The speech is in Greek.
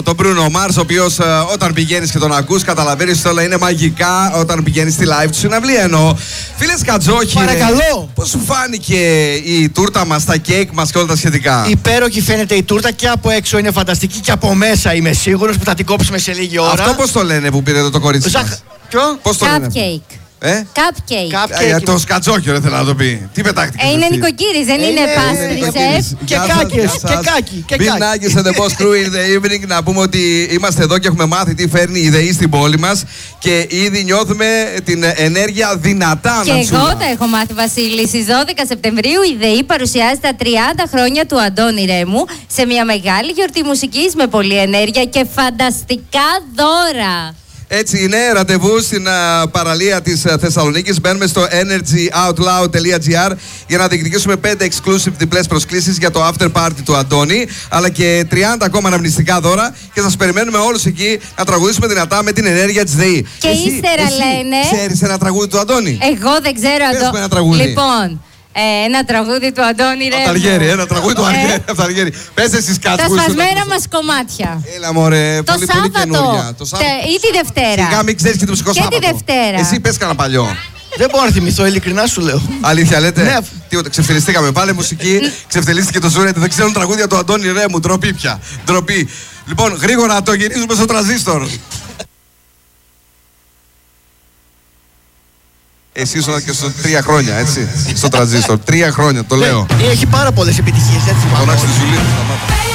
Τον Μπρούνο Μάρς, ο οποίος όταν πηγαίνεις και τον ακούς, καταλαβαίνεις ότι όλα είναι μαγικά όταν πηγαίνεις στη live του συναυλία. Εννοώ. Φίλε Σκατζόχη, πώς σου φάνηκε η τούρτα μας, τα κέικ μας και όλα τα σχετικά? Υπέροχη φαίνεται η τούρτα, και από έξω είναι φανταστική και από μέσα είμαι σίγουρος που θα την κόψουμε σε λίγη ώρα. Αυτό πώς το λένε που πήρε το κορίτσι μας? Πώς το λένε? Cupcake. Cupcake. Το Σκατζόχη, δεν θέλω να το πει. Τι πετάχτηκε? Είναι νοικοκύρης, δεν είναι pastry chef. Και κάκες, και κάκι. Big Nuggets and the Boss Crew in the evening. Να πούμε ότι είμαστε εδώ και έχουμε μάθει τι φέρνει η ΔΕΗ στην πόλη μας και ήδη νιώθουμε την ενέργεια δυνατά. Και εγώ τα έχω μάθει, Βασίλη. Στις 12 Σεπτεμβρίου η ΔΕΗ παρουσιάζει τα 30 χρόνια του Αντώνη Ρέμου σε μια μεγάλη γιορτή μουσικής με πολλή ενέργεια και φανταστικά δώρα. Έτσι είναι, ραντεβού στην παραλία της Θεσσαλονίκης. Μπαίνουμε στο energyoutloud.gr για να διεκδικήσουμε 5 exclusive διπλές προσκλήσεις για το after party του Αντώνη, αλλά και 30 ακόμα αναμνηστικά δώρα, και σας περιμένουμε όλους εκεί να τραγουδήσουμε δυνατά με την ενέργεια της ΔΕΗ. Και ύστερα λένε... Ξέρεις ένα τραγούδι του Αντώνη? Εγώ δεν ξέρω. Πες με ένα τραγούδι. Λοιπόν, ένα τραγούδι του Αντώνη Ρέμου. Ένα τραγούδι του Αργέρη. Πες εσείς κάτι. Τα σπασμένα μας κομμάτια. Έλα μωρέ, το πολύ Σάββατο ή τη Δευτέρα. Σιγά μην ξέρεις και το μουσικό Σάββατο. Και τη Δευτέρα. Εσύ πες κανένα παλιό. Δεν μπορώ να θυμηθώ, ειλικρινά σου λέω. Αλήθεια λέτε? Ναι. Τι, ξεφτυλιστήκαμε. Πάλι μουσική, ξεφτυλίστηκε το Ζούρετ. Δεν ξέρουν τραγούδια του Αντώνη Ρέμου. Ντροπή πια. Ντροπή. Λοιπόν, γρήγορα το γυρίζουμε στο τραζίστορ. Εσύ ήσουν και στο 3 χρόνια, έτσι. Στο τραζίστορ. 3 χρόνια, το λέω. Έχει πάρα πολλές επιτυχίες, έτσι. Τον άξιο τη Ζουλίδη.